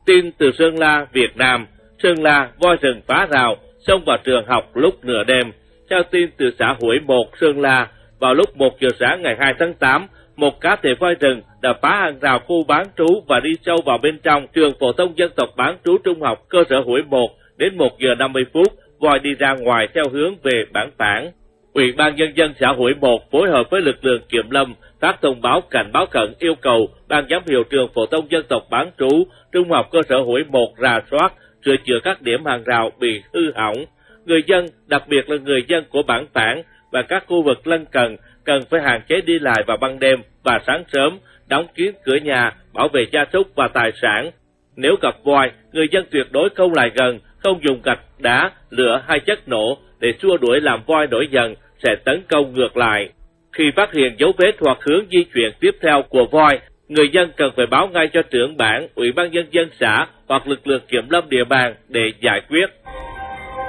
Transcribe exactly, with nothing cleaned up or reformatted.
Tin từ Sơn La, Việt Nam. Sơn La, voi rừng phá rào, xông vào trường học lúc nửa đêm. Theo tin từ xã Hủy Một, Sơn La, vào lúc một giờ sáng ngày hai tháng tám, một cá thể voi rừng đã phá hàng rào khu bán trú và đi sâu vào bên trong trường phổ thông dân tộc bán trú trung học cơ sở Hủy Một. Đến một giờ năm mươi phút, voi đi ra ngoài theo hướng về Bản Phản. Ủy ban nhân dân xã Hủy Một phối hợp với lực lượng kiểm lâm phát thông báo cảnh báo khẩn yêu cầu ban giám hiệu trường phổ thông dân tộc bán trú trung học cơ sở Hủy Một rà soát, sửa chữa các điểm hàng rào bị hư hỏng. Người dân, đặc biệt là người dân của Bản Phản và các khu vực lân cận cần phải hạn chế đi lại vào ban đêm và sáng sớm, đóng kín cửa nhà, bảo vệ gia súc và tài sản. Nếu gặp voi, người dân tuyệt đối không lại gần, không dùng gạch, đá, lửa hay chất nổ để xua đuổi làm voi nổi giận, sẽ tấn công ngược lại. Khi phát hiện dấu vết hoặc hướng di chuyển tiếp theo của voi, người dân cần phải báo ngay cho trưởng bản, ủy ban nhân dân xã hoặc lực lượng kiểm lâm địa bàn để giải quyết.